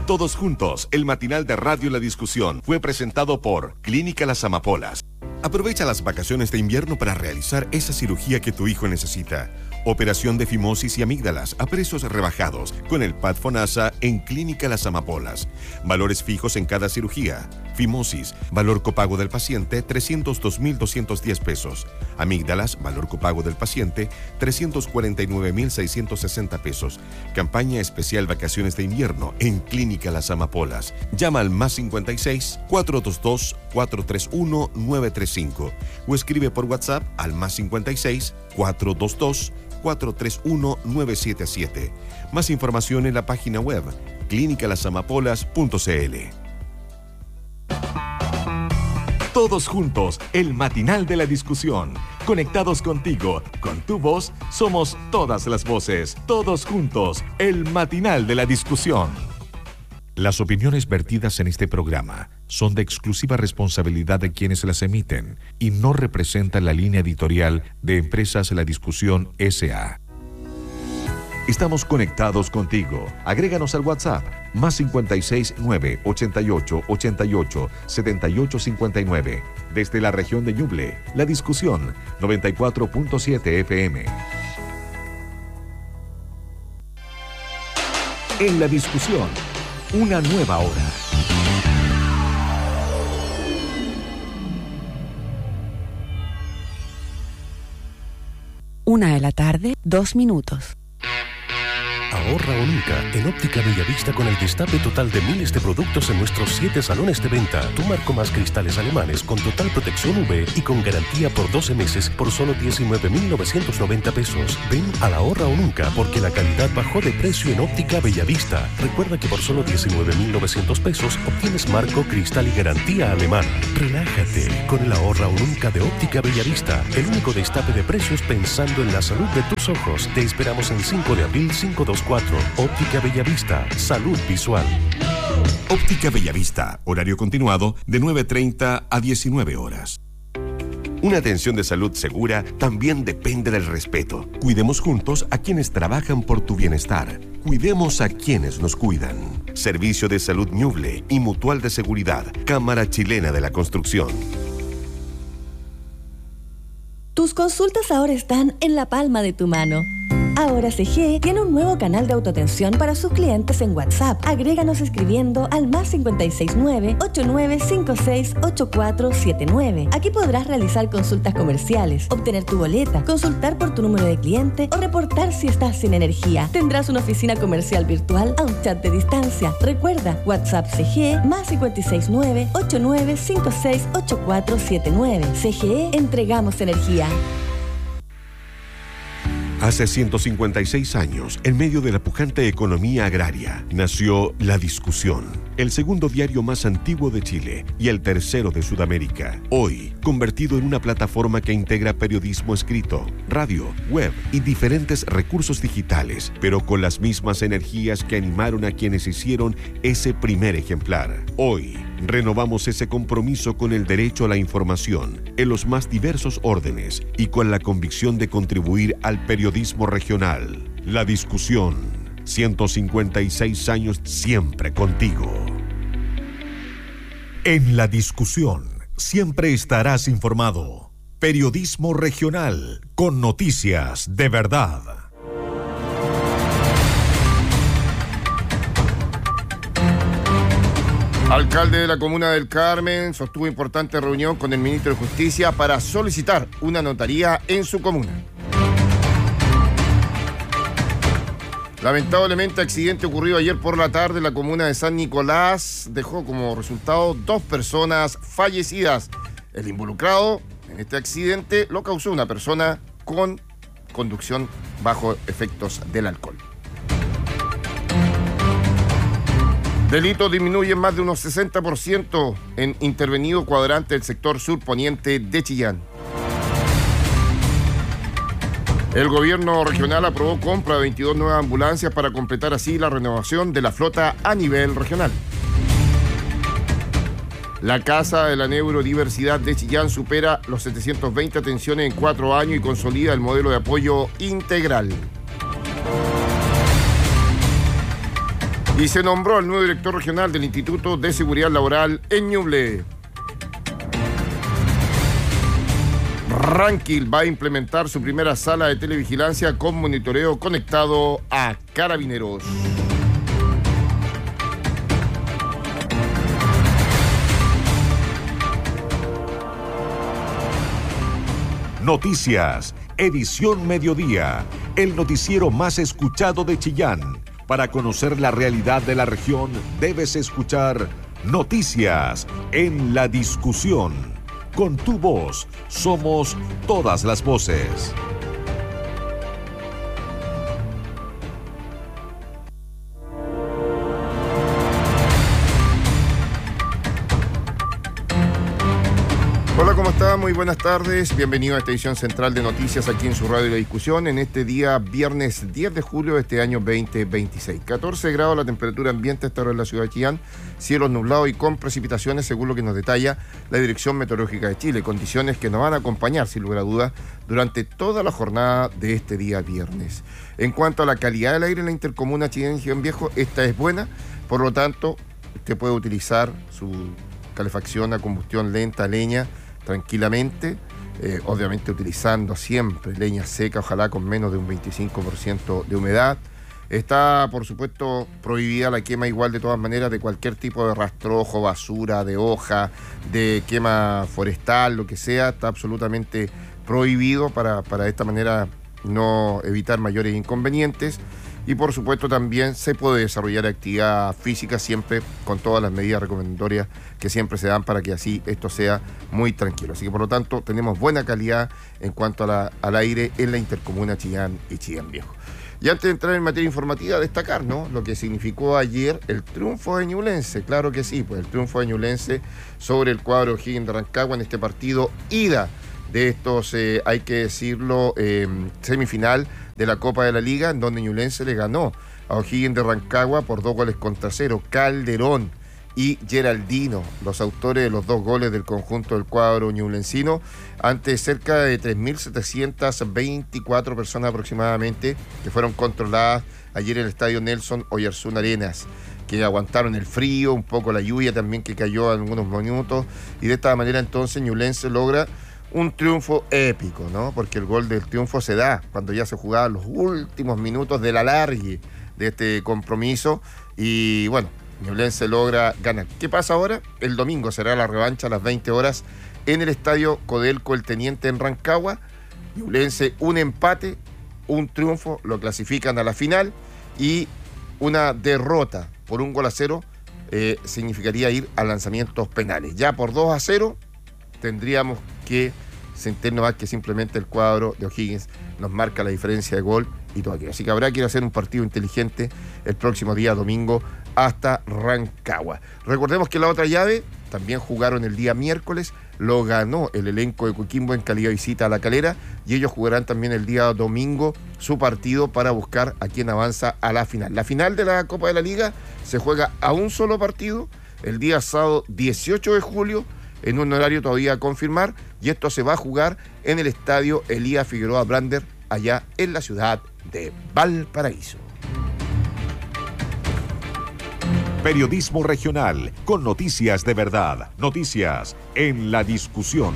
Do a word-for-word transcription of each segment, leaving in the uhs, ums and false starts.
Todos juntos, el matinal de Radio La Discusión fue presentado por Clínica Las Amapolas. Aprovecha las vacaciones de invierno para realizar esa cirugía que tu hijo necesita. Operación de fimosis y amígdalas a precios rebajados con el P A D FONASA en Clínica Las Amapolas. Valores fijos en cada cirugía. Fimosis, valor copago del paciente, trescientos dos mil doscientos diez pesos. Amígdalas, valor copago del paciente, trescientos cuarenta y nueve mil seiscientos sesenta pesos. Campaña especial vacaciones de invierno en Clínica Las Amapolas. Llama al más cincuenta y seis, cuatrocientos veintidós, cuatrocientos treinta y uno, novecientos treinta y cinco o escribe por WhatsApp al más cincuenta y seis, cuatrocientos veintidós, cuatrocientos treinta y uno, novecientos setenta y siete. Más información en la página web clínica las amapolas punto c l. Todos juntos, el matinal de la discusión. Conectados contigo, con tu voz, somos todas las voces. Todos juntos, el matinal de la discusión. Las opiniones vertidas en este programa son de exclusiva responsabilidad de quienes las emiten y no representan la línea editorial de Empresas La Discusión S A Estamos conectados contigo. Agréganos al WhatsApp más cincuenta y seis, nueve, ochenta y ocho, ochenta y ocho, setenta y ocho cincuenta y nueve. Desde la región de Ñuble, La Discusión noventa y cuatro punto siete F M. En La Discusión, una nueva hora. Una de la tarde, dos minutos. Ahorra o nunca en Óptica Bellavista con el destape total de miles de productos en nuestros siete salones de venta. Tu marco más cristales alemanes con total protección U V y con garantía por doce meses por solo diecinueve mil novecientos noventa pesos. Ven a la Ahorra o nunca porque la calidad bajó de precio en Óptica Bellavista. Recuerda que por solo diecinueve mil novecientos pesos obtienes marco, cristal y garantía alemana. Relájate con el Ahorra o nunca de Óptica Bellavista. El único destape de precios pensando en la salud de tus ojos. Te esperamos en cinco de abril cinco dos cuatro. Óptica Bellavista, salud visual. Óptica Bellavista, horario continuado de nueve treinta a diecinueve horas. Una atención de salud segura también depende del respeto. Cuidemos juntos a quienes trabajan por tu bienestar. Cuidemos a quienes nos cuidan. Servicio de Salud Ñuble y Mutual de Seguridad, Cámara Chilena de la Construcción. Tus consultas ahora están en la palma de tu mano. Ahora C G tiene un nuevo canal de autoatención para sus clientes en WhatsApp. Agréganos escribiendo al más cincuenta y seis, nueve, ochenta y nueve, cincuenta y seis, ochenta y cuatro setenta y nueve. Aquí podrás realizar consultas comerciales, obtener tu boleta, consultar por tu número de cliente o reportar si estás sin energía. Tendrás una oficina comercial virtual a un chat de distancia. Recuerda, WhatsApp C G más cincuenta y seis, nueve, ochenta y nueve, cincuenta y seis, ochenta y cuatro setenta y nueve. C G E, entregamos energía. Hace ciento cincuenta y seis años, en medio de la pujante economía agraria, nació La Discusión, el segundo diario más antiguo de Chile y el tercero de Sudamérica. Hoy, convertido en una plataforma que integra periodismo escrito, radio, web y diferentes recursos digitales, pero con las mismas energías que animaron a quienes hicieron ese primer ejemplar. Hoy, renovamos ese compromiso con el derecho a la información en los más diversos órdenes y con la convicción de contribuir al periodismo regional. La Discusión, ciento cincuenta y seis años siempre contigo. En La Discusión, siempre estarás informado. Periodismo regional con noticias de verdad. Alcalde de la Comuna del Carmen sostuvo importante reunión con el ministro de Justicia para solicitar una notaría en su comuna. Lamentablemente, accidente ocurrido ayer por la tarde en la comuna de San Nicolás dejó como resultado dos personas fallecidas. El involucrado en este accidente lo causó una persona con conducción bajo efectos del alcohol. Delitos disminuyen más de unos sesenta por ciento en intervenido cuadrante del sector surponiente de Chillán. El gobierno regional aprobó compra de veintidós nuevas ambulancias para completar así la renovación de la flota a nivel regional. La Casa de la Neurodiversidad de Chillán supera los setecientos veinte atenciones en cuatro años y consolida el modelo de apoyo integral. Y se nombró al nuevo director regional del Instituto de Seguridad Laboral en Ñuble. Ranquil va a implementar su primera sala de televigilancia con monitoreo conectado a Carabineros. Noticias, edición mediodía, el noticiero más escuchado de Chillán. Para conocer la realidad de la región, debes escuchar Noticias en la discusión. Con tu voz, somos todas las voces. Hola, ¿cómo está? Muy buenas tardes. Bienvenido a esta edición central de Noticias aquí en su radio La Discusión. En este día, viernes diez de julio de este año veinte veintiséis. catorce grados la temperatura ambiente a esta hora en la ciudad de Chillán. Cielos nublados y con precipitaciones, según lo que nos detalla la Dirección Meteorológica de Chile. Condiciones que nos van a acompañar, sin lugar a dudas, durante toda la jornada de este día viernes. En cuanto a la calidad del aire en la intercomuna Chillán Viejo, esta es buena. Por lo tanto, usted puede utilizar su calefacción a combustión lenta, leña, tranquilamente, eh, obviamente utilizando siempre leña seca, ojalá con menos de un veinticinco por ciento de humedad. Está, por supuesto, prohibida la quema igual de todas maneras de cualquier tipo de rastrojo, basura, de hoja, de quema forestal, lo que sea, está absolutamente prohibido para, para de esta manera no evitar mayores inconvenientes. Y por supuesto también se puede desarrollar actividad física siempre con todas las medidas recomendatorias que siempre se dan para que así esto sea muy tranquilo. Así que por lo tanto tenemos buena calidad en cuanto a la, al aire en la intercomuna Chillán y Chillán Viejo. Y antes de entrar en materia informativa, destacar, ¿no?, lo que significó ayer el triunfo de Ñublense. Claro que sí, pues el triunfo de Ñublense sobre el cuadro O'Higgins de Rancagua en este partido ida de estos, eh, hay que decirlo, eh, semifinal de la Copa de la Liga, en donde Ñublense le ganó a O'Higgins de Rancagua por dos goles contra cero. Calderón y Geraldino, los autores de los dos goles del conjunto del cuadro ñublencino, ante cerca de tres mil setecientas veinticuatro personas aproximadamente que fueron controladas ayer en el estadio Nelson Oyarzún Arenas, que aguantaron el frío, un poco la lluvia también que cayó en algunos minutos, y de esta manera entonces Ñublense logra un triunfo épico, ¿no? Porque el gol del triunfo se da cuando ya se jugaban los últimos minutos del alargue de este compromiso y bueno, Ñublense logra ganar. ¿Qué pasa ahora? El domingo será la revancha a las veinte horas en el estadio Codelco El Teniente en Rancagua. Ñublense un empate, un triunfo, lo clasifican a la final, y una derrota por un gol a cero eh, significaría ir a lanzamientos penales. Ya por dos a cero tendríamos que sentirnos más que simplemente el cuadro de O'Higgins nos marca la diferencia de gol y todo aquello. Así que habrá que ir a hacer un partido inteligente el próximo día domingo hasta Rancagua. Recordemos que la otra llave también jugaron el día miércoles, lo ganó el elenco de Coquimbo en calidad de visita a La Calera, y ellos jugarán también el día domingo su partido para buscar a quien avanza a la final. La final de la Copa de la Liga se juega a un solo partido el día sábado dieciocho de julio, en un horario todavía a confirmar, y esto se va a jugar en el estadio Elías Figueroa Brander, allá en la ciudad de Valparaíso. Periodismo regional, con noticias de verdad, noticias en la discusión.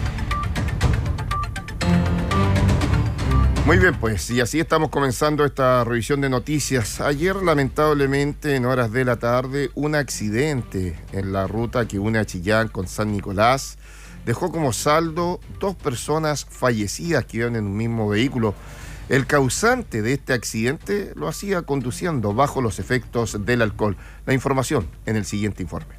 Muy bien, pues, y así estamos comenzando esta revisión de noticias. Ayer, lamentablemente, en horas de la tarde, un accidente en la ruta que une a Chillán con San Nicolás dejó como saldo dos personas fallecidas que iban en un mismo vehículo. El causante de este accidente lo hacía conduciendo bajo los efectos del alcohol. La información en el siguiente informe.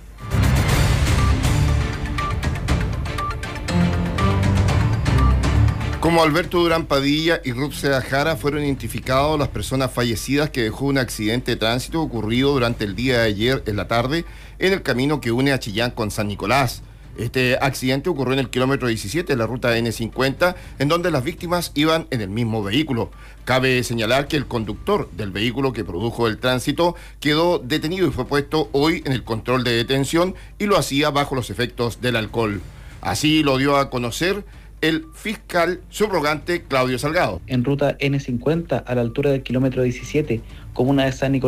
Como Alberto Durán Padilla y Ruth Seda Jara fueron identificados las personas fallecidas que dejó un accidente de tránsito ocurrido durante el día de ayer en la tarde en el camino que une a Chillán con San Nicolás. Este accidente ocurrió en el kilómetro diecisiete de la ruta ene cincuenta, en donde las víctimas iban en el mismo vehículo. Cabe señalar que el conductor del vehículo que produjo el tránsito quedó detenido y fue puesto hoy en el control de detención, y lo hacía bajo los efectos del alcohol. Así lo dio a conocer el fiscal subrogante Claudio Salgado. En ruta ene cincuenta, a la altura del kilómetro diecisiete, comuna de San Nicolás,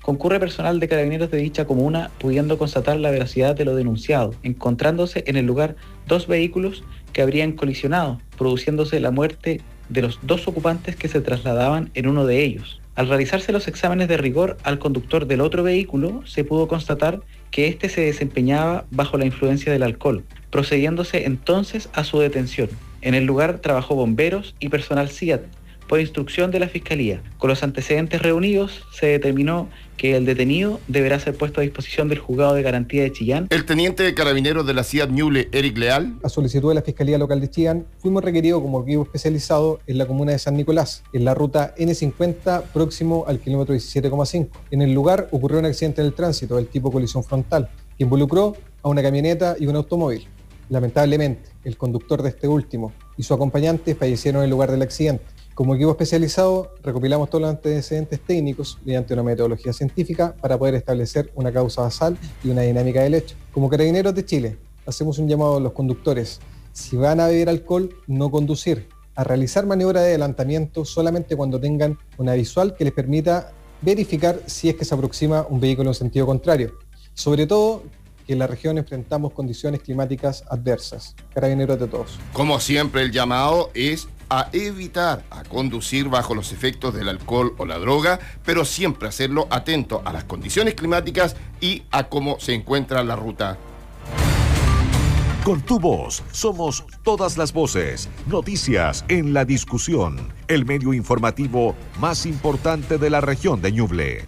concurre personal de Carabineros de dicha comuna, pudiendo constatar la veracidad de lo denunciado, encontrándose en el lugar dos vehículos que habrían colisionado, produciéndose la muerte de los dos ocupantes que se trasladaban en uno de ellos. Al realizarse los exámenes de rigor al conductor del otro vehículo, se pudo constatar que éste se desempeñaba bajo la influencia del alcohol, procediéndose entonces a su detención. En el lugar trabajó bomberos y personal C I A T, por instrucción de la Fiscalía. Con los antecedentes reunidos, se determinó que el detenido deberá ser puesto a disposición del Juzgado de Garantía de Chillán. El teniente de carabineros de la C I A T Ñuble, Eric Leal. A solicitud de la Fiscalía Local de Chillán, fuimos requeridos como equipo especializado en la comuna de San Nicolás, en la ruta ene cincuenta, próximo al kilómetro diecisiete coma cinco. En el lugar ocurrió un accidente en el tránsito del tipo colisión frontal, que involucró a una camioneta y un automóvil. Lamentablemente, el conductor de este último y su acompañante fallecieron en el lugar del accidente. Como equipo especializado, recopilamos todos los antecedentes técnicos mediante una metodología científica para poder establecer una causa basal y una dinámica del hecho. Como Carabineros de Chile, hacemos un llamado a los conductores: si van a beber alcohol, no conducir, a realizar maniobra de adelantamiento solamente cuando tengan una visual que les permita verificar si es que se aproxima un vehículo en sentido contrario. Sobre todo, que en la región enfrentamos condiciones climáticas adversas. Carabineros de todos. Como siempre, el llamado es a evitar a conducir bajo los efectos del alcohol o la droga, pero siempre hacerlo atento a las condiciones climáticas y a cómo se encuentra la ruta. Con tu voz somos todas las voces. Noticias en la discusión. El medio informativo más importante de la región de Ñuble.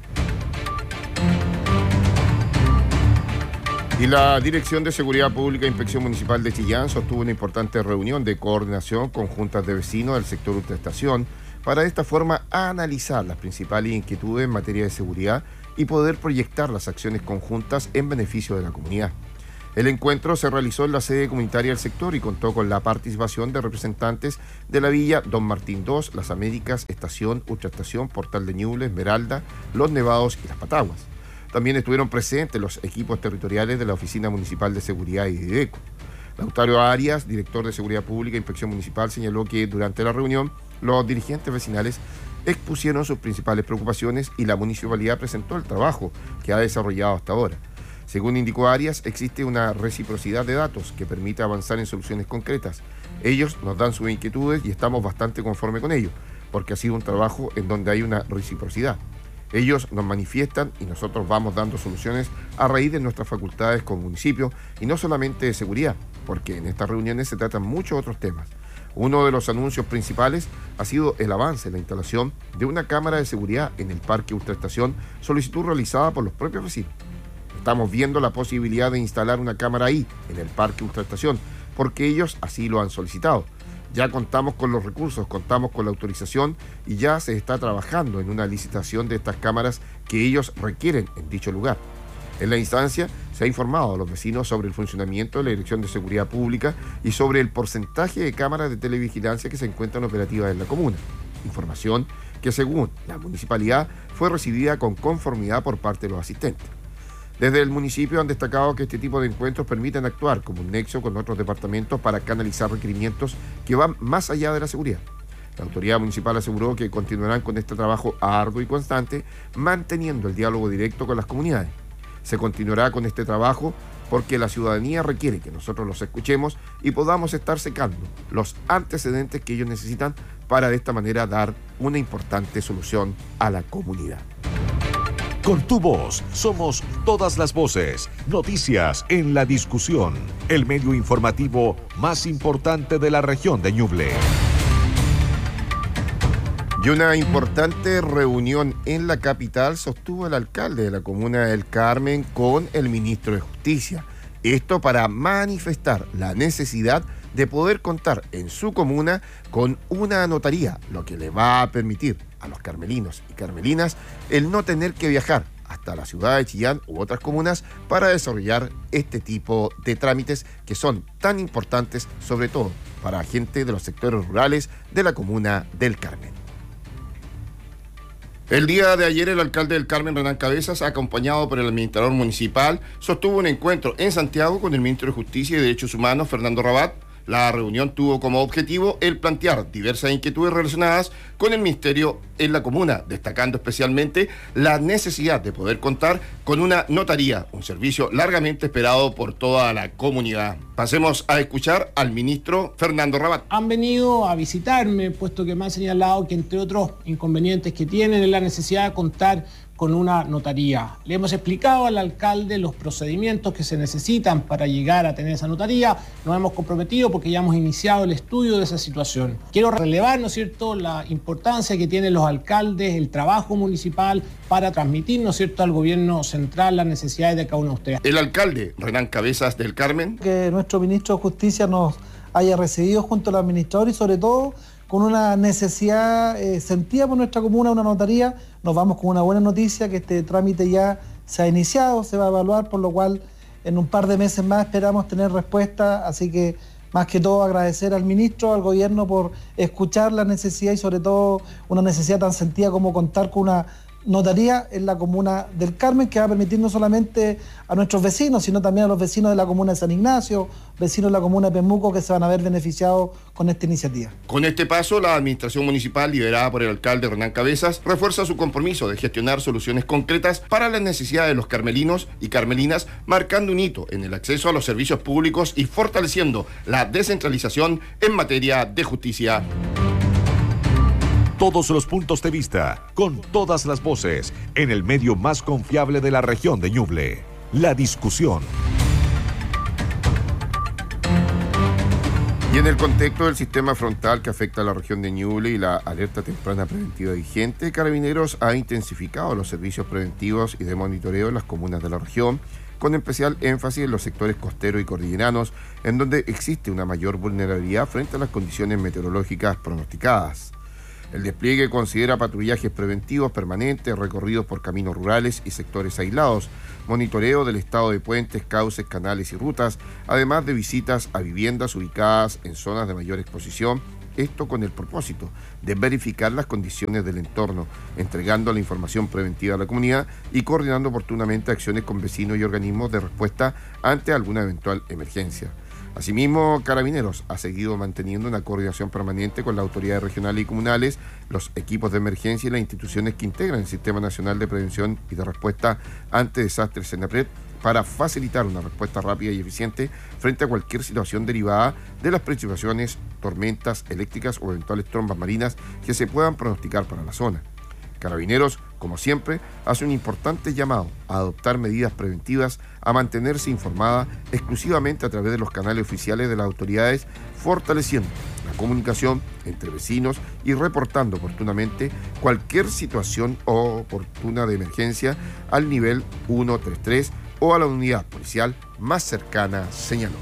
Y la Dirección de Seguridad Pública e Inspección Municipal de Chillán sostuvo una importante reunión de coordinación con juntas de vecinos del sector ultraestación para de esta forma analizar las principales inquietudes en materia de seguridad y poder proyectar las acciones conjuntas en beneficio de la comunidad. El encuentro se realizó en la sede comunitaria del sector y contó con la participación de representantes de la Villa Don Martín dos, Las Américas, Estación, Ultraestación, Portal de Ñuble, Esmeralda, Los Nevados y Las Pataguas. También estuvieron presentes los equipos territoriales de la Oficina Municipal de Seguridad y de IDECO. Lautario Arias, director de Seguridad Pública e Inspección Municipal, señaló que durante la reunión los dirigentes vecinales expusieron sus principales preocupaciones y la municipalidad presentó el trabajo que ha desarrollado hasta ahora. Según indicó Arias, existe una reciprocidad de datos que permite avanzar en soluciones concretas. Ellos nos dan sus inquietudes y estamos bastante conformes con ello, porque ha sido un trabajo en donde hay una reciprocidad. Ellos nos manifiestan y nosotros vamos dando soluciones a raíz de nuestras facultades como municipio y no solamente de seguridad, porque en estas reuniones se tratan muchos otros temas. Uno de los anuncios principales ha sido el avance en la instalación de una cámara de seguridad en el Parque Ultraestación, solicitud realizada por los propios vecinos. Estamos viendo la posibilidad de instalar una cámara ahí, en el Parque Ultraestación, porque ellos así lo han solicitado. Ya contamos con los recursos, contamos con la autorización y ya se está trabajando en una licitación de estas cámaras que ellos requieren en dicho lugar. En la instancia se ha informado a los vecinos sobre el funcionamiento de la Dirección de Seguridad Pública y sobre el porcentaje de cámaras de televigilancia que se encuentran operativas en la comuna. Información que, según la municipalidad, fue recibida con conformidad por parte de los asistentes. Desde el municipio han destacado que este tipo de encuentros permiten actuar como un nexo con otros departamentos para canalizar requerimientos que van más allá de la seguridad. La autoridad municipal aseguró que continuarán con este trabajo arduo y constante, manteniendo el diálogo directo con las comunidades. Se continuará con este trabajo porque la ciudadanía requiere que nosotros los escuchemos y podamos estar secando los antecedentes que ellos necesitan para de esta manera dar una importante solución a la comunidad. Con tu voz somos todas las voces. Noticias en la discusión. El medio informativo más importante de la región de Ñuble. Y una importante reunión en la capital sostuvo el alcalde de la comuna del Carmen con el ministro de Justicia. Esto para manifestar la necesidad de poder contar en su comuna con una notaría, lo que le va a permitir a los carmelinos y carmelinas el no tener que viajar hasta la ciudad de Chillán u otras comunas para desarrollar este tipo de trámites que son tan importantes, sobre todo para gente de los sectores rurales de la comuna del Carmen. El día de ayer el alcalde del Carmen, Renán Cabezas, acompañado por el administrador municipal, sostuvo un encuentro en Santiago con el ministro de Justicia y Derechos Humanos, Fernando Rabat, La reunión tuvo como objetivo el plantear diversas inquietudes relacionadas con el ministerio en la comuna, destacando especialmente la necesidad de poder contar con una notaría, un servicio largamente esperado por toda la comunidad. Pasemos a escuchar al ministro Fernando Rabat. Han venido a visitarme, puesto que me han señalado que entre otros inconvenientes que tienen es la necesidad de contar con una notaría. Le hemos explicado al alcalde los procedimientos que se necesitan para llegar a tener esa notaría. Nos hemos comprometido porque ya hemos iniciado el estudio de esa situación. Quiero relevar, ¿no es cierto?, la importancia que tienen los alcaldes, el trabajo municipal para transmitir, ¿no es cierto?, al gobierno central las necesidades de cada uno de ustedes. El alcalde Renán Cabezas del Carmen. Que nuestro ministro de Justicia nos haya recibido junto al administrador y sobre todo con una necesidad eh, sentida por nuestra comuna, una notaría. Nos vamos con una buena noticia, que este trámite ya se ha iniciado, se va a evaluar, por lo cual en un par de meses más esperamos tener respuesta, así que más que todo agradecer al ministro, al gobierno por escuchar la necesidad y sobre todo una necesidad tan sentida como contar con una notaría en la comuna del Carmen, que va a permitir no solamente a nuestros vecinos, sino también a los vecinos de la comuna de San Ignacio, vecinos de la comuna de Pemuco, que se van a ver beneficiados con esta iniciativa. Con este paso, la administración municipal, liderada por el alcalde Renán Cabezas, refuerza su compromiso de gestionar soluciones concretas para las necesidades de los carmelinos y carmelinas, marcando un hito en el acceso a los servicios públicos y fortaleciendo la descentralización en materia de justicia. Todos los puntos de vista, con todas las voces, en el medio más confiable de la región de Ñuble. La discusión. Y en el contexto del sistema frontal que afecta a la región de Ñuble y la alerta temprana preventiva vigente, Carabineros ha intensificado los servicios preventivos y de monitoreo en las comunas de la región, con especial énfasis en los sectores costeros y cordilleranos, en donde existe una mayor vulnerabilidad frente a las condiciones meteorológicas pronosticadas. El despliegue considera patrullajes preventivos permanentes, recorridos por caminos rurales y sectores aislados, monitoreo del estado de puentes, cauces, canales y rutas, además de visitas a viviendas ubicadas en zonas de mayor exposición, esto con el propósito de verificar las condiciones del entorno, entregando la información preventiva a la comunidad y coordinando oportunamente acciones con vecinos y organismos de respuesta ante alguna eventual emergencia. Asimismo, Carabineros ha seguido manteniendo una coordinación permanente con las autoridades regionales y comunales, los equipos de emergencia y las instituciones que integran el Sistema Nacional de Prevención y de Respuesta ante Desastres SENAPRED para facilitar una respuesta rápida y eficiente frente a cualquier situación derivada de las precipitaciones, tormentas eléctricas o eventuales trombas marinas que se puedan pronosticar para la zona. Carabineros, como siempre, hace un importante llamado a adoptar medidas preventivas, a mantenerse informada exclusivamente a través de los canales oficiales de las autoridades, fortaleciendo la comunicación entre vecinos y reportando oportunamente cualquier situación oportuna de emergencia al nivel ciento treinta y tres o a la unidad policial más cercana, señaló.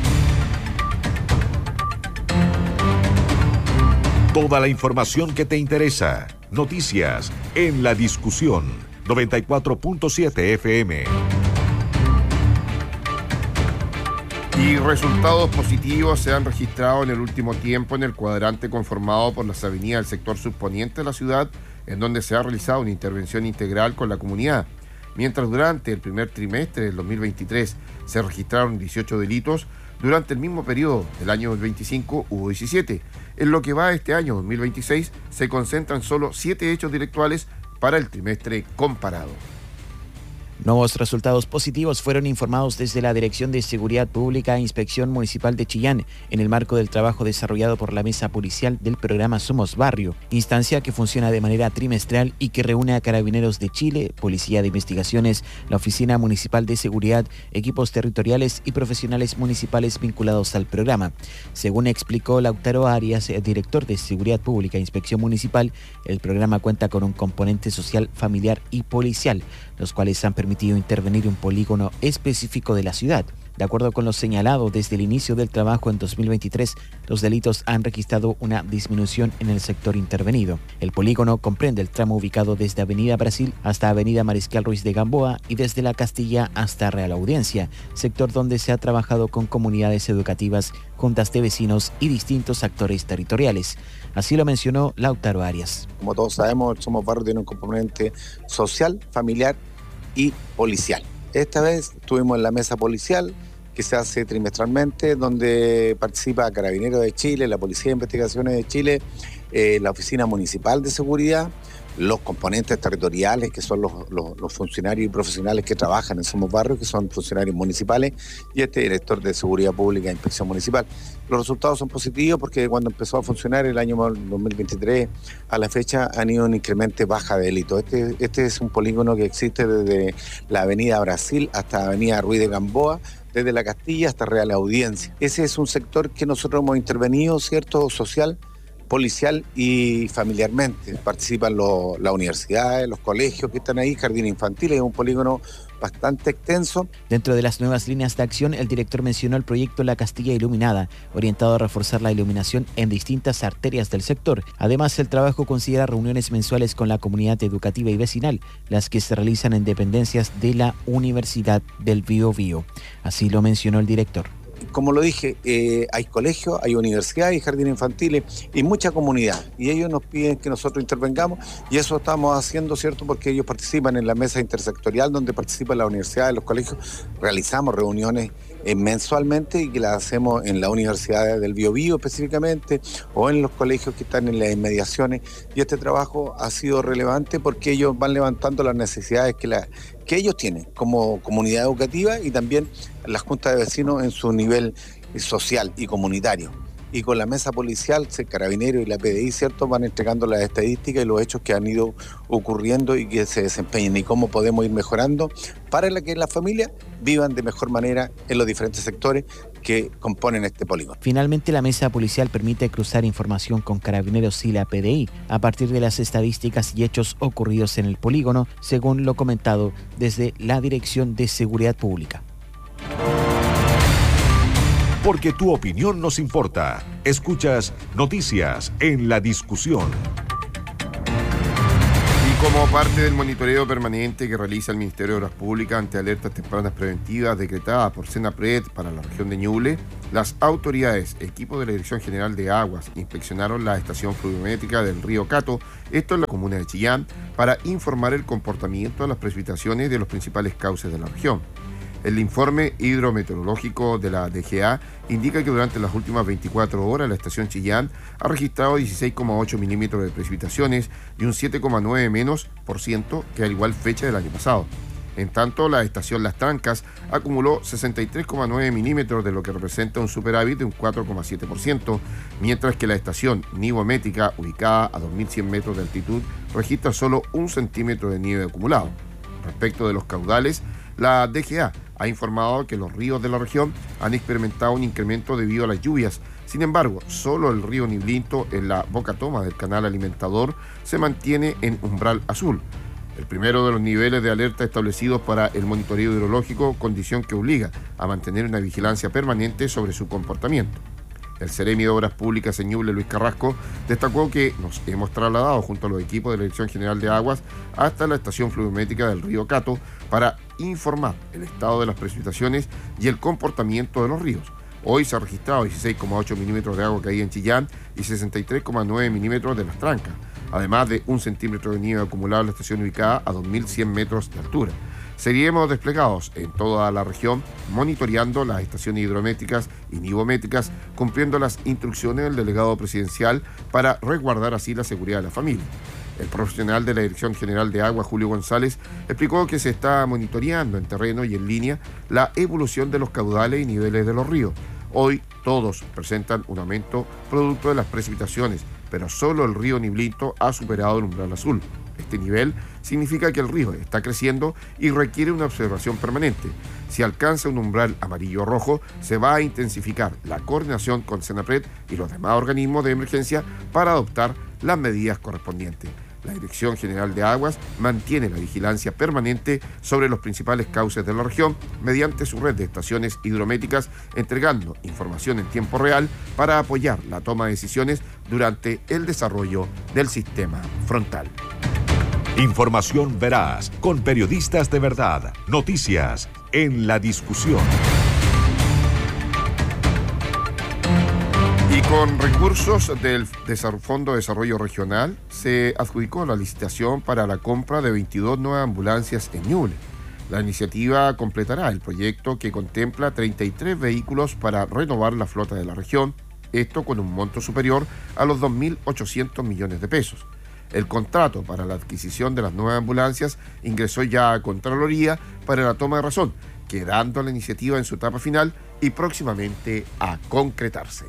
Toda la información que te interesa. Noticias en La Discusión. noventa y cuatro punto siete F M. Y resultados positivos se han registrado en el último tiempo en el cuadrante conformado por las avenidas del sector subponiente de la ciudad, en donde se ha realizado una intervención integral con la comunidad. Mientras durante el primer trimestre del dos mil veintitrés se registraron dieciocho delitos, durante el mismo periodo del año dos mil veinticinco hubo diecisiete. En lo que va a este año dos mil veintiséis se concentran solo siete hechos delictuales para el trimestre comparado. Nuevos resultados positivos fueron informados desde la Dirección de Seguridad Pública e Inspección Municipal de Chillán en el marco del trabajo desarrollado por la Mesa Policial del programa Somos Barrio, instancia que funciona de manera trimestral y que reúne a Carabineros de Chile, Policía de Investigaciones, la Oficina Municipal de Seguridad, equipos territoriales y profesionales municipales vinculados al programa. Según explicó Lautaro Arias, director de Seguridad Pública e Inspección Municipal, el programa cuenta con un componente social, familiar y policial, los cuales han permitido intervenir un polígono específico de la ciudad. De acuerdo con lo señalado desde el inicio del trabajo en dos mil veintitrés, los delitos han registrado una disminución en el sector intervenido. El polígono comprende el tramo ubicado desde Avenida Brasil hasta Avenida Mariscal Ruiz de Gamboa y desde La Castilla hasta Real Audiencia, sector donde se ha trabajado con comunidades educativas, juntas de vecinos y distintos actores territoriales. Así lo mencionó Lautaro Arias. Como todos sabemos, Somos Barrio tiene un componente social, familiar y policial. Esta vez estuvimos en la mesa policial que se hace trimestralmente, donde participa Carabineros de Chile, la Policía de Investigaciones de Chile, eh, la Oficina Municipal de Seguridad, los componentes territoriales, que son los, los, los funcionarios y profesionales que trabajan en Somos Barrio, que son funcionarios municipales, y este director de Seguridad Pública e Inspección Municipal. Los resultados son positivos porque cuando empezó a funcionar el año dos mil veintitrés a la fecha han ido un incremento baja de delitos. Este, este es un polígono que existe desde la Avenida Brasil hasta la Avenida Ruiz de Gamboa, desde La Castilla hasta Real Audiencia. Ese es un sector que nosotros hemos intervenido, ¿cierto?, social, policial y familiarmente. Participan lo, las universidades, los colegios que están ahí, jardines infantiles, es un polígono bastante extenso. Dentro de las nuevas líneas de acción, el director mencionó el proyecto La Castilla Iluminada, orientado a reforzar la iluminación en distintas arterias del sector. Además, el trabajo considera reuniones mensuales con la comunidad educativa y vecinal, las que se realizan en dependencias de la Universidad del Biobío. Así lo mencionó el director. Como lo dije, eh, hay colegios, hay universidades, hay jardines infantiles y mucha comunidad. Y ellos nos piden que nosotros intervengamos y eso estamos haciendo, ¿cierto? Porque ellos participan en la mesa intersectorial donde participan las universidades, los colegios. Realizamos reuniones eh, mensualmente y que las hacemos en la Universidad del Biobío específicamente o en los colegios que están en las inmediaciones. Y este trabajo ha sido relevante porque ellos van levantando las necesidades que la que ellos tienen como comunidad educativa y también las juntas de vecinos en su nivel social y comunitario. Y con la mesa policial, el Carabinero y la P D I, ¿cierto?, van entregando las estadísticas y los hechos que han ido ocurriendo y que se desempeñen y cómo podemos ir mejorando para que las familias vivan de mejor manera en los diferentes sectores que componen este polígono. Finalmente, la mesa policial permite cruzar información con Carabineros y la P D I a partir de las estadísticas y hechos ocurridos en el polígono, según lo comentado desde la Dirección de Seguridad Pública. Porque tu opinión nos importa. Escuchas Noticias en la Discusión. Y como parte del monitoreo permanente que realiza el Ministerio de Obras Públicas ante alertas tempranas preventivas decretadas por Senapred para la región de Ñuble, las autoridades, equipo de la Dirección General de Aguas, inspeccionaron la estación pluviométrica del río Cato, esto en la comuna de Chillán, para informar el comportamiento de las precipitaciones de los principales cauces de la región. El informe hidrometeorológico de la D G A indica que durante las últimas veinticuatro horas la estación Chillán ha registrado dieciséis coma ocho milímetros de precipitaciones y un siete coma nueve menos por ciento que al igual fecha del año pasado. En tanto, la estación Las Trancas acumuló sesenta y tres coma nueve milímetros, de lo que representa un superávit de un cuatro coma siete por ciento, mientras que la estación Nivométrica, ubicada a dos mil cien metros de altitud, registra solo un centímetro de nieve acumulado. Respecto de los caudales, la D G A ha informado que los ríos de la región han experimentado un incremento debido a las lluvias. Sin embargo, solo el río Niblinto, en la boca toma del canal alimentador, se mantiene en umbral azul. El primero de los niveles de alerta establecidos para el monitoreo hidrológico, condición que obliga a mantener una vigilancia permanente sobre su comportamiento. El Seremi de Obras Públicas en Ñuble, Luis Carrasco, destacó que nos hemos trasladado junto a los equipos de la Dirección General de Aguas hasta la estación pluviométrica del río Cato para informar el estado de las precipitaciones y el comportamiento de los ríos. Hoy se ha registrado dieciséis coma ocho milímetros de agua caída en Chillán y sesenta y tres coma nueve milímetros de Las Trancas, además de un centímetro de nieve acumulado en la estación ubicada a dos mil cien metros de altura. Seguiremos desplegados en toda la región, monitoreando las estaciones hidrométricas y nivométricas, cumpliendo las instrucciones del delegado presidencial para resguardar así la seguridad de la familia. El profesional de la Dirección General de Agua, Julio González, explicó que se está monitoreando en terreno y en línea la evolución de los caudales y niveles de los ríos. Hoy todos presentan un aumento producto de las precipitaciones, pero solo el río Niblinto ha superado el umbral azul. Este nivel significa que el río está creciendo y requiere una observación permanente. Si alcanza un umbral amarillo o rojo, se va a intensificar la coordinación con Senapred y los demás organismos de emergencia para adoptar las medidas correspondientes. La Dirección General de Aguas mantiene la vigilancia permanente sobre los principales cauces de la región mediante su red de estaciones hidrométricas, entregando información en tiempo real para apoyar la toma de decisiones durante el desarrollo del sistema frontal. Información veraz, con periodistas de verdad. Noticias en la Discusión. Y con recursos del Fondo de Desarrollo Regional se adjudicó la licitación para la compra de veintidós nuevas ambulancias en Ñuble. La iniciativa completará el proyecto que contempla treinta y tres vehículos para renovar la flota de la región, esto con un monto superior a los dos mil ochocientos millones de pesos. El contrato para la adquisición de las nuevas ambulancias ingresó ya a Contraloría para la toma de razón, quedando la iniciativa en su etapa final y próximamente a concretarse.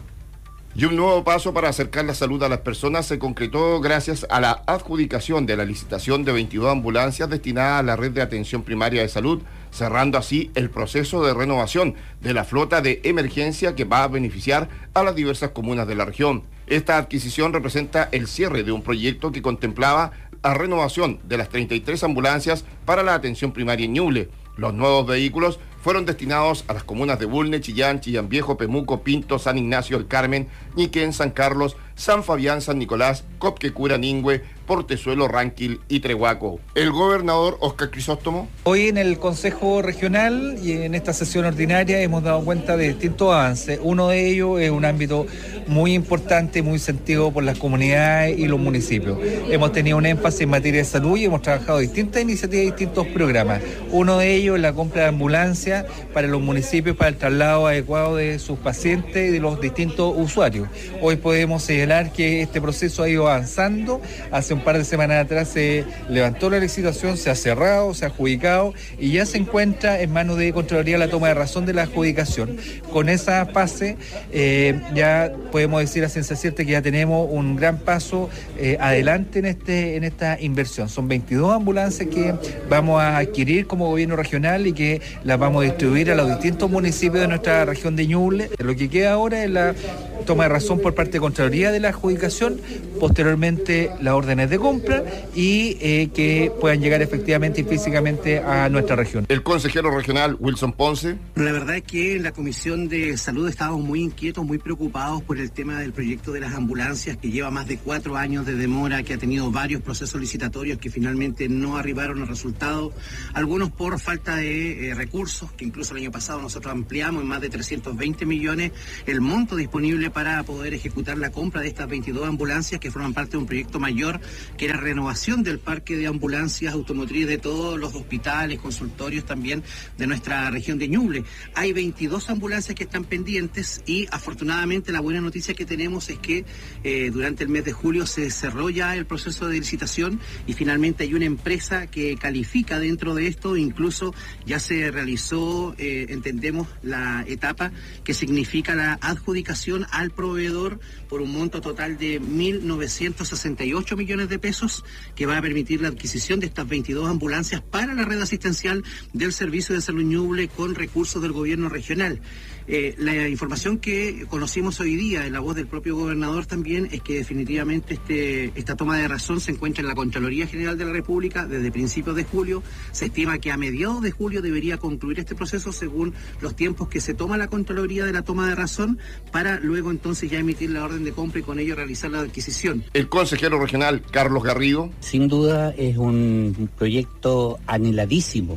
Y un nuevo paso para acercar la salud a las personas se concretó gracias a la adjudicación de la licitación de veintidós ambulancias destinadas a la red de atención primaria de salud, cerrando así el proceso de renovación de la flota de emergencia que va a beneficiar a las diversas comunas de la región. Esta adquisición representa el cierre de un proyecto que contemplaba la renovación de las treinta y tres ambulancias para la atención primaria en Ñuble. Los nuevos vehículos fueron destinados a las comunas de Bulne, Chillán, Chillán Viejo, Pemuco, Pinto, San Ignacio, El Carmen, Ñiquén, San Carlos, San Fabián, San Nicolás, Copquecura, Ningüe, Portezuelo, Ranquil y Trehuaco. El gobernador Óscar Crisóstomo. Hoy en el Consejo Regional y en esta sesión ordinaria hemos dado cuenta de distintos avances. Uno de ellos es un ámbito muy importante, muy sentido por las comunidades y los municipios. Hemos tenido un énfasis en materia de salud y hemos trabajado distintas iniciativas y distintos programas. Uno de ellos es la compra de ambulancias para los municipios para el traslado adecuado de sus pacientes y de los distintos usuarios. Hoy podemos señalar que este proceso ha ido avanzando. Hace un par de semanas atrás se levantó la licitación, se ha cerrado, se ha adjudicado y ya se encuentra en manos de Contraloría la toma de razón de la adjudicación. Con esa fase eh, ya podemos decir a ciencia cierta que ya tenemos un gran paso eh, adelante en, este, en esta inversión. Son veintidós ambulancias que vamos a adquirir como gobierno regional y que las vamos a distribuir a los distintos municipios de nuestra región de Ñuble. Lo que queda ahora es la toma de razón por parte de Contraloría de la adjudicación, posteriormente las órdenes de compra y eh, que puedan llegar efectivamente y físicamente a nuestra región. El consejero regional Wilson Ponce. La verdad es que en la Comisión de Salud estábamos muy inquietos, muy preocupados por el tema del proyecto de las ambulancias, que lleva más de cuatro años de demora, que ha tenido varios procesos licitatorios que finalmente no arribaron al resultado, algunos por falta de eh, recursos, que incluso el año pasado nosotros ampliamos en más de trescientos veinte millones el monto disponible para poder ejecutar la compra de estas veintidós ambulancias que forman parte de un proyecto mayor que era renovación del parque de ambulancias automotrices de todos los hospitales, consultorios también de nuestra región de Ñuble. Hay veintidós ambulancias que están pendientes y afortunadamente la buena noticia que tenemos es que eh, durante el mes de julio se cerró ya el proceso de licitación y finalmente hay una empresa que califica dentro de esto, incluso ya se realizó, eh, entendemos, la etapa que significa la adjudicación al proveedor por un monto total de mil novecientos sesenta y ocho millones de pesos que va a permitir la adquisición de estas veintidós ambulancias para la red asistencial del Servicio de Salud Ñuble con recursos del gobierno regional. Eh, la información que conocimos hoy día en la voz del propio gobernador también es que definitivamente este, esta toma de razón se encuentra en la Contraloría General de la República desde principios de julio. Se estima que a mediados de julio debería concluir este proceso según los tiempos que se toma la Contraloría de la toma de razón para luego entonces ya emitir la orden de compra y con ello realizar la adquisición. El consejero regional Carlos Garrido. Sin duda es un proyecto anheladísimo.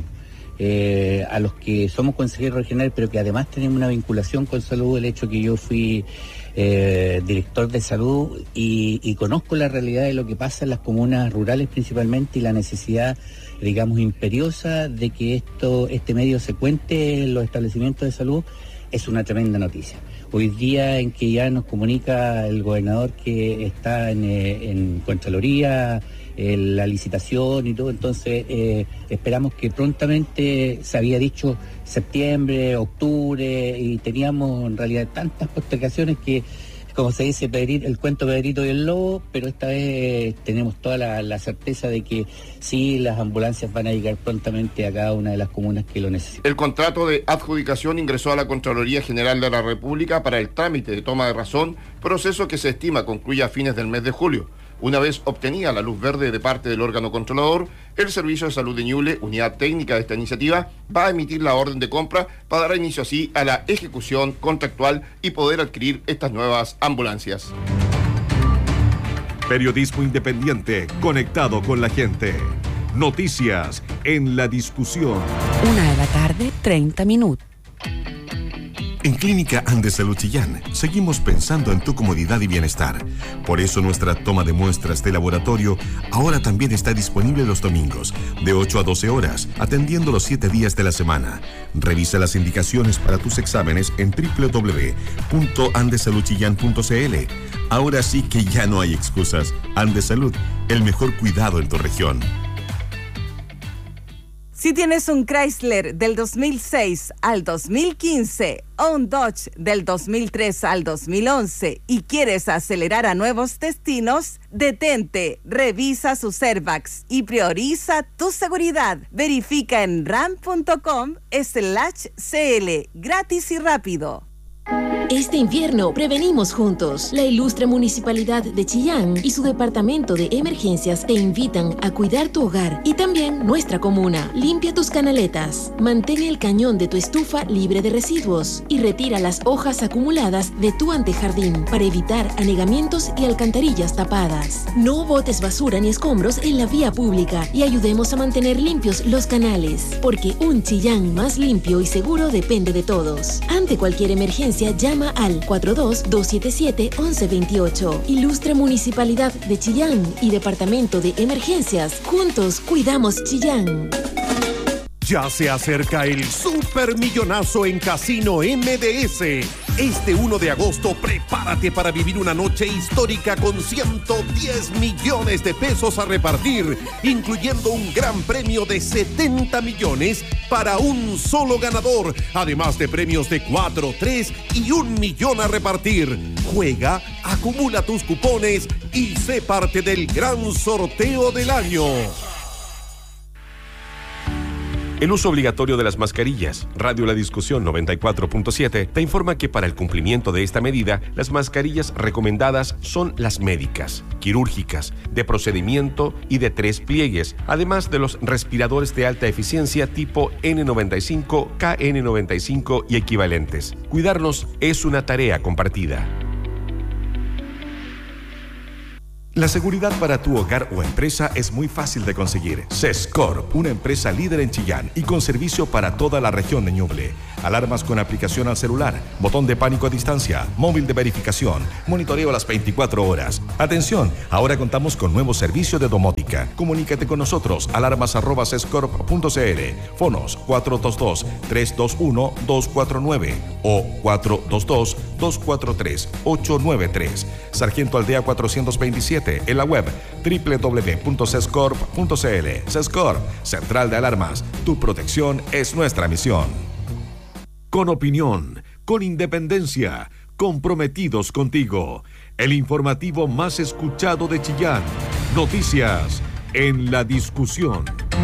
Eh, a los que somos consejeros regionales, pero que además tenemos una vinculación con salud, el hecho que yo fui eh, director de salud y, y conozco la realidad de lo que pasa en las comunas rurales principalmente y la necesidad, digamos, imperiosa de que esto, este medio se cuente en los establecimientos de salud, es una tremenda noticia. Hoy día en que ya nos comunica el gobernador que está en, en Contraloría, la licitación y todo, entonces eh, esperamos que prontamente, se había dicho septiembre, octubre, y teníamos en realidad tantas postergaciones que, como se dice, el cuento Pedrito y el Lobo, pero esta vez tenemos toda la, la certeza de que sí, las ambulancias van a llegar prontamente a cada una de las comunas que lo necesitan. El contrato de adjudicación ingresó a la Contraloría General de la República para el trámite de toma de razón, proceso que se estima concluye a fines del mes de julio. Una vez obtenida la luz verde de parte del órgano controlador, el Servicio de Salud de Ñuble, unidad técnica de esta iniciativa, va a emitir la orden de compra para dar inicio así a la ejecución contractual y poder adquirir estas nuevas ambulancias. Periodismo independiente, conectado con la gente. Noticias en la discusión. Una de la tarde, treinta minutos. En Clínica Andes Salud Chillán seguimos pensando en tu comodidad y bienestar. Por eso nuestra toma de muestras de laboratorio ahora también está disponible los domingos, de ocho a doce horas, atendiendo los siete días de la semana. Revisa las indicaciones para tus exámenes en doble u doble u doble u punto andes salud chillán punto c l. Ahora sí que ya no hay excusas. Andes Salud, el mejor cuidado en tu región. Si tienes un Chrysler del dos mil seis al dos mil quince o un Dodge del dos mil tres al dos mil once y quieres acelerar a nuevos destinos, detente, revisa sus airbags y prioriza tu seguridad. Verifica en ram punto com slash cl, gratis y rápido. Este invierno prevenimos juntos. La ilustre Municipalidad de Chillán y su Departamento de Emergencias te invitan a cuidar tu hogar y también nuestra comuna. Limpia tus canaletas, mantén el cañón de tu estufa libre de residuos y retira las hojas acumuladas de tu antejardín para evitar anegamientos y alcantarillas tapadas. No botes basura ni escombros en la vía pública y ayudemos a mantener limpios los canales, porque un Chillán más limpio y seguro depende de todos. Ante cualquier emergencia, llama al cuatro dos dos siete siete once veintiocho. Ilustre Municipalidad de Chillán y Departamento de Emergencias. Juntos cuidamos Chillán. Ya se acerca el supermillonazo en Casino M D S. Este uno de agosto, prepárate para vivir una noche histórica con ciento diez millones de pesos a repartir, incluyendo un gran premio de setenta millones para un solo ganador, además de premios de cuatro, tres y un millón a repartir. Juega, acumula tus cupones y sé parte del gran sorteo del año. El uso obligatorio de las mascarillas. Radio La Discusión noventa y cuatro punto siete te informa que para el cumplimiento de esta medida, las mascarillas recomendadas son las médicas, quirúrgicas, de procedimiento y de tres pliegues, además de los respiradores de alta eficiencia tipo ene noventa y cinco, ka ene noventa y cinco y equivalentes. Cuidarnos es una tarea compartida. La seguridad para tu hogar o empresa es muy fácil de conseguir. Sescorp, una empresa líder en Chillán y con servicio para toda la región de Ñuble. Alarmas con aplicación al celular, botón de pánico a distancia, móvil de verificación, monitoreo a las veinticuatro horas. Atención, ahora contamos con nuevo servicio de domótica. Comunícate con nosotros, alarmas arroba sescorp punto c l, fonos cuatro dos dos, tres dos uno, dos cuatro nueve o cuatro dos dos, dos cuatro tres, ocho nueve tres. Sargento Aldea cuatrocientos veintisiete. En la web doble u doble u doble u punto sescorp punto c l. Sescorp, Central de Alarmas. Tu protección es nuestra misión. Con opinión, con independencia, comprometidos contigo. El informativo más escuchado de Chillán. Noticias en La Discusión.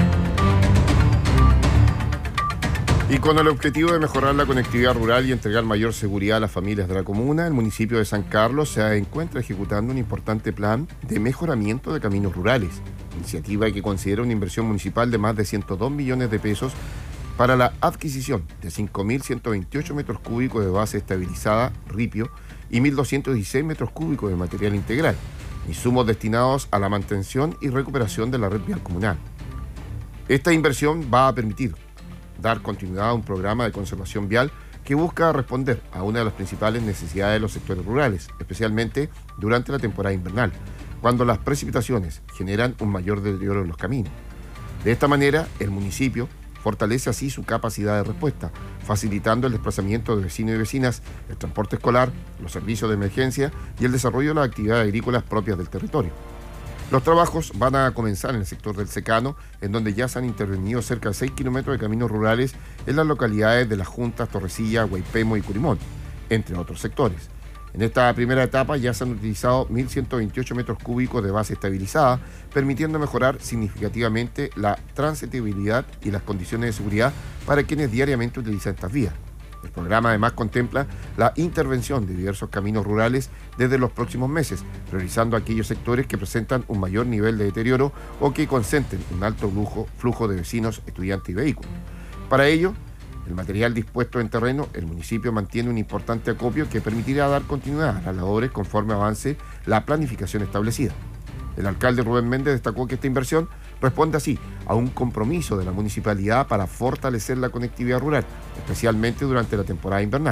Y con el objetivo de mejorar la conectividad rural y entregar mayor seguridad a las familias de la comuna, el municipio de San Carlos se encuentra ejecutando un importante plan de mejoramiento de caminos rurales, iniciativa que considera una inversión municipal de más de ciento dos millones de pesos para la adquisición de cinco mil ciento veintiocho metros cúbicos de base estabilizada, ripio, y mil doscientos dieciséis metros cúbicos de material integral, insumos destinados a la mantención y recuperación de la red vial comunal. Esta inversión va a permitir dar continuidad a un programa de conservación vial que busca responder a una de las principales necesidades de los sectores rurales, especialmente durante la temporada invernal, cuando las precipitaciones generan un mayor deterioro en los caminos. De esta manera, el municipio fortalece así su capacidad de respuesta, facilitando el desplazamiento de vecinos y vecinas, el transporte escolar, los servicios de emergencia y el desarrollo de las actividades agrícolas propias del territorio. Los trabajos van a comenzar en el sector del Secano, en donde ya se han intervenido cerca de seis kilómetros de caminos rurales en las localidades de Las Juntas, Torrecilla, Guaypemo y Curimón, entre otros sectores. En esta primera etapa ya se han utilizado mil ciento veintiocho metros cúbicos de base estabilizada, permitiendo mejorar significativamente la transitabilidad y las condiciones de seguridad para quienes diariamente utilizan estas vías. El programa además contempla la intervención de diversos caminos rurales desde los próximos meses, priorizando aquellos sectores que presentan un mayor nivel de deterioro o que concentren un alto flujo, flujo de vecinos, estudiantes y vehículos. Para ello, el material dispuesto en terreno, el municipio mantiene un importante acopio que permitirá dar continuidad a las labores conforme avance la planificación establecida. El alcalde Rubén Méndez destacó que esta inversión responde así a un compromiso de la municipalidad para fortalecer la conectividad rural, especialmente durante la temporada invernal.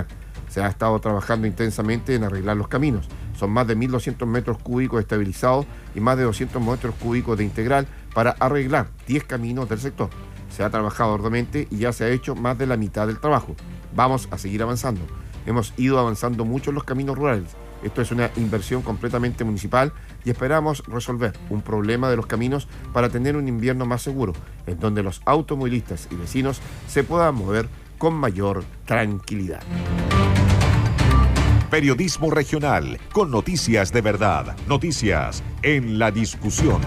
Se ha estado trabajando intensamente en arreglar los caminos. Son más de mil doscientos metros cúbicos estabilizados y más de doscientos metros cúbicos de integral para arreglar diez caminos del sector. Se ha trabajado arduamente y ya se ha hecho más de la mitad del trabajo. Vamos a seguir avanzando. Hemos ido avanzando mucho en los caminos rurales. Esto es una inversión completamente municipal y esperamos resolver un problema de los caminos para tener un invierno más seguro, en donde los automovilistas y vecinos se puedan mover con mayor tranquilidad. Periodismo regional, con noticias de verdad, noticias en la discusión.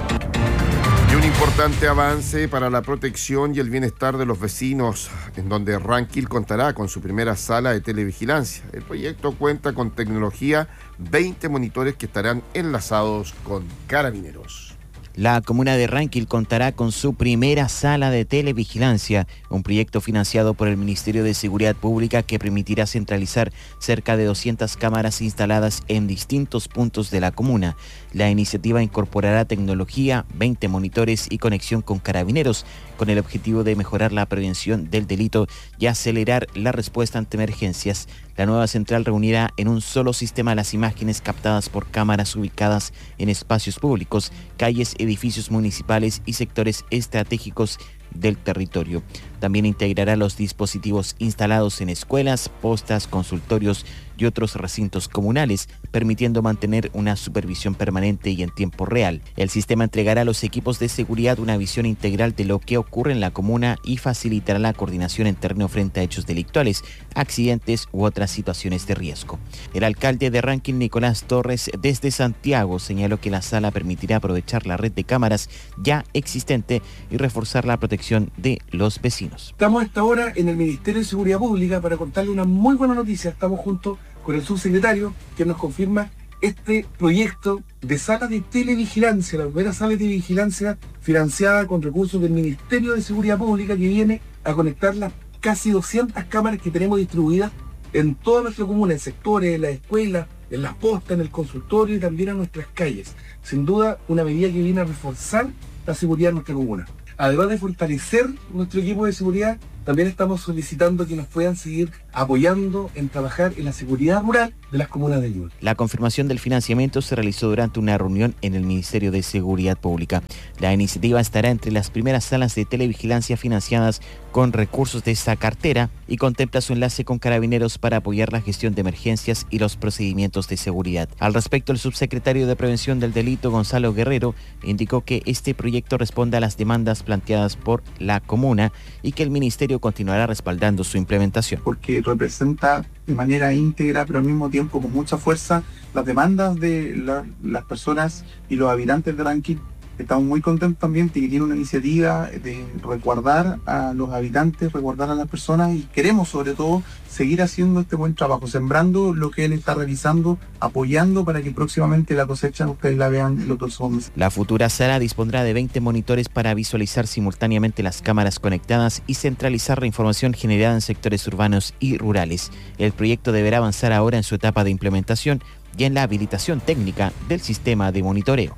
Y un importante avance para la protección y el bienestar de los vecinos, en donde Ranquil contará con su primera sala de televigilancia. El proyecto cuenta con tecnología, veinte monitores que estarán enlazados con carabineros. La comuna de Ranquil contará con su primera sala de televigilancia, un proyecto financiado por el Ministerio de Seguridad Pública que permitirá centralizar cerca de doscientas cámaras instaladas en distintos puntos de la comuna. La iniciativa incorporará tecnología, veinte monitores y conexión con carabineros, con el objetivo de mejorar la prevención del delito y acelerar la respuesta ante emergencias. La nueva central reunirá en un solo sistema las imágenes captadas por cámaras ubicadas en espacios públicos, calles, edificios municipales y sectores estratégicos del territorio. También integrará los dispositivos instalados en escuelas, postas, consultorios y otros recintos comunales, permitiendo mantener una supervisión permanente y en tiempo real. El sistema entregará a los equipos de seguridad una visión integral de lo que ocurre en la comuna y facilitará la coordinación en terreno frente a hechos delictuales, accidentes u otras situaciones de riesgo. El alcalde de Ranquil, Nicolás Torres, desde Santiago, señaló que la sala permitirá aprovechar la red de cámaras ya existente y reforzar la protección de los vecinos. Estamos a esta hora en el Ministerio de Seguridad Pública para contarle una muy buena noticia. Estamos junto con el subsecretario que nos confirma este proyecto de sala de televigilancia, la primera sala de vigilancia financiada con recursos del Ministerio de Seguridad Pública, que viene a conectar las casi doscientas cámaras que tenemos distribuidas en toda nuestra comuna, en sectores, en las escuelas, en las postas, en el consultorio y también en nuestras calles. Sin duda, una medida que viene a reforzar la seguridad de nuestra comuna. Además de fortalecer nuestro equipo de seguridad, también estamos solicitando que nos puedan seguir apoyando en trabajar en la seguridad rural de las comunas de Ñuble. La confirmación del financiamiento se realizó durante una reunión en el Ministerio de Seguridad Pública. La iniciativa estará entre las primeras salas de televigilancia financiadas con recursos de esta cartera y contempla su enlace con carabineros para apoyar la gestión de emergencias y los procedimientos de seguridad. Al respecto, el subsecretario de Prevención del Delito, Gonzalo Guerrero, indicó que este proyecto responde a las demandas planteadas por la comuna y que el ministerio continuará respaldando su implementación. Porque representa de manera íntegra, pero al mismo tiempo con mucha fuerza, las demandas de la, las personas y los habitantes de Ranquil. Estamos muy contentos también de que tiene una iniciativa de resguardar a los habitantes, resguardar a las personas, y queremos sobre todo seguir haciendo este buen trabajo, sembrando lo que él está realizando, apoyando para que próximamente la cosecha ustedes la vean los dos hombres. La futura sala dispondrá de veinte monitores para visualizar simultáneamente las cámaras conectadas y centralizar la información generada en sectores urbanos y rurales. El proyecto deberá avanzar ahora en su etapa de implementación y en la habilitación técnica del sistema de monitoreo.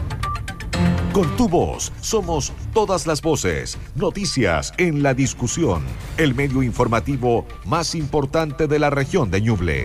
Con tu voz, somos todas las voces. Noticias en la discusión. El medio informativo más importante de la región de Ñuble.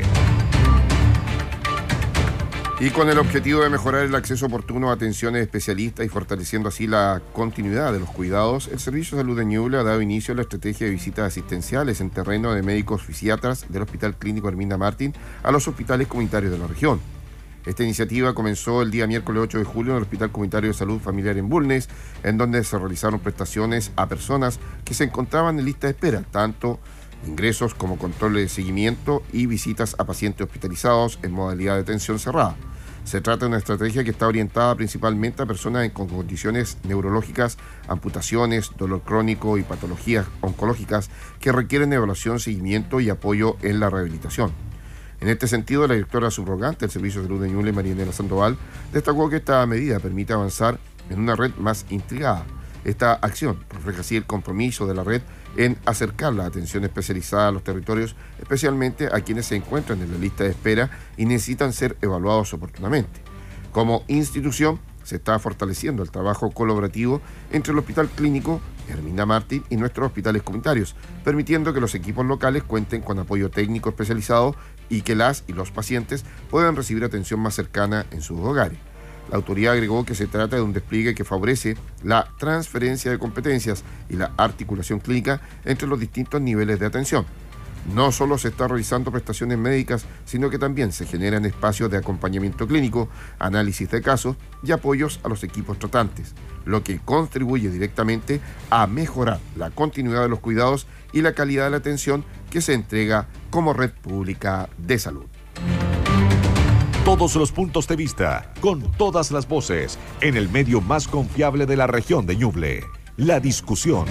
Y con el objetivo de mejorar el acceso oportuno a atenciones especialistas y fortaleciendo así la continuidad de los cuidados, el Servicio de Salud de Ñuble ha dado inicio a la estrategia de visitas asistenciales en terreno de médicos fisiatras del Hospital Clínico Herminda Martín a los hospitales comunitarios de la región. Esta iniciativa comenzó el día miércoles ocho de julio en el Hospital Comunitario de Salud Familiar en Bulnes, en donde se realizaron prestaciones a personas que se encontraban en lista de espera, tanto ingresos como controles de seguimiento y visitas a pacientes hospitalizados en modalidad de atención cerrada. Se trata de una estrategia que está orientada principalmente a personas con condiciones neurológicas, amputaciones, dolor crónico y patologías oncológicas que requieren evaluación, seguimiento y apoyo en la rehabilitación. En este sentido, la directora subrogante del Servicio de Salud de Ñuble, Marianela Sandoval, destacó que esta medida permite avanzar en una red más integrada. Esta acción refleja así el compromiso de la red en acercar la atención especializada a los territorios, especialmente a quienes se encuentran en la lista de espera y necesitan ser evaluados oportunamente. Como institución, se está fortaleciendo el trabajo colaborativo entre el Hospital Clínico Hermina Martín y nuestros hospitales comunitarios, permitiendo que los equipos locales cuenten con apoyo técnico especializado y que las y los pacientes puedan recibir atención más cercana en sus hogares. La autoridad agregó que se trata de un despliegue que favorece la transferencia de competencias y la articulación clínica entre los distintos niveles de atención. No solo se está realizando prestaciones médicas, sino que también se generan espacios de acompañamiento clínico, análisis de casos y apoyos a los equipos tratantes, lo que contribuye directamente a mejorar la continuidad de los cuidados y la calidad de la atención que se entrega como red pública de salud. Todos los puntos de vista, con todas las voces, en el medio más confiable de la región de Ñuble, La Discusión.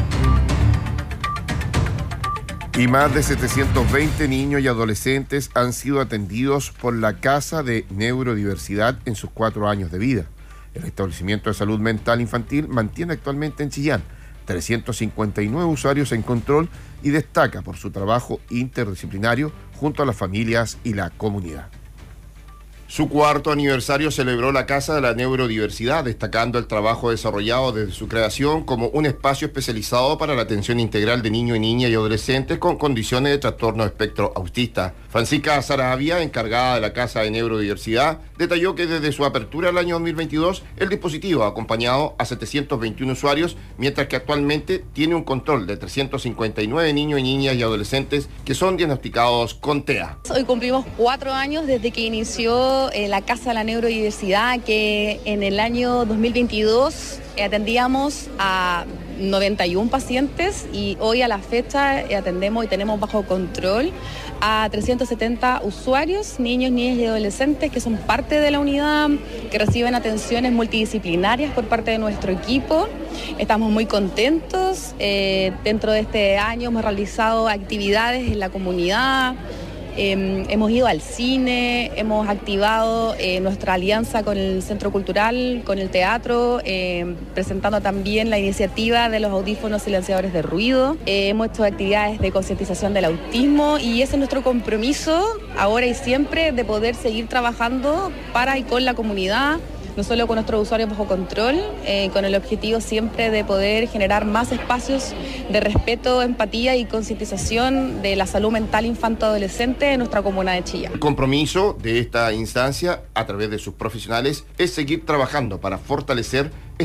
Y más de setecientos veinte niños y adolescentes han sido atendidos por la Casa de Neurodiversidad en sus cuatro años de vida. El establecimiento de salud mental infantil mantiene actualmente en Chillán trescientos cincuenta y nueve usuarios en control y destaca por su trabajo interdisciplinario junto a las familias y la comunidad. Su cuarto aniversario celebró la Casa de la Neurodiversidad, destacando el trabajo desarrollado desde su creación como un espacio especializado para la atención integral de niños y niñas y adolescentes con condiciones de trastorno espectro autista. Francisca Saravia, encargada de la Casa de Neurodiversidad, detalló que desde su apertura el año dos mil veintidós, el dispositivo ha acompañado a setecientos veintiuno usuarios, mientras que actualmente tiene un control de trescientos cincuenta y nueve niños y niñas y adolescentes que son diagnosticados con T E A. Hoy cumplimos cuatro años desde que inició eh, la Casa de la Neurodiversidad, que en el año dos mil veintidós eh, atendíamos a noventa y uno pacientes y hoy a la fecha eh, atendemos y tenemos bajo control a trescientos setenta usuarios, niños, niñas y adolescentes que son parte de la unidad, que reciben atenciones multidisciplinarias por parte de nuestro equipo. Estamos muy contentos. Eh, dentro de este año hemos realizado actividades en la comunidad. Eh, hemos ido al cine, hemos activado eh, nuestra alianza con el Centro Cultural, con el teatro, eh, presentando también la iniciativa de los audífonos silenciadores de ruido. Eh, hemos hecho actividades de concientización del autismo y ese es nuestro compromiso ahora y siempre de poder seguir trabajando para y con la comunidad, no solo con nuestros usuarios bajo control, eh, con el objetivo siempre de poder generar más espacios de respeto, empatía y concientización de la salud mental infanto-adolescente en nuestra comuna de Chillán. El compromiso de esta instancia, a través de sus profesionales, es seguir trabajando para fortalecer